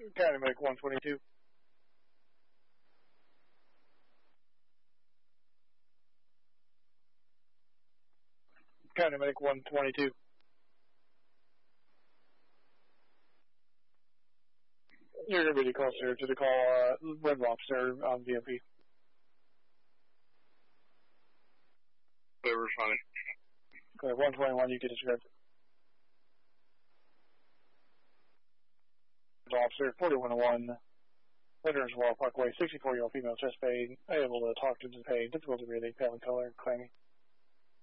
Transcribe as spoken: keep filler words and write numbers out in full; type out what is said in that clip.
County Medic one twenty-two. County Medic one twenty-two. You're going to be closer to the call, uh, Red Lobster on V M P. Whatever's fine. Okay, one twenty-one, you get described. Officer, forty-one oh one, Veterans Wall Parkway, sixty-four-year-old female chest pain, able to talk to the pain, difficult to breathe, pale in color, claiming.